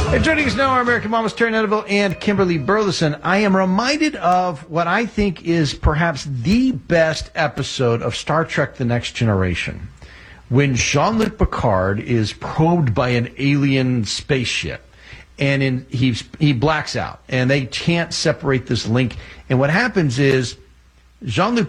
And joining us now are American Mamas Terry Netterville and Kimberly Burleson. I am reminded of what I think is perhaps the best episode of Star Trek The Next Generation, when Jean-Luc Picard is probed by an alien spaceship, and he blacks out, and they can't separate this link. And what happens is Jean-Luc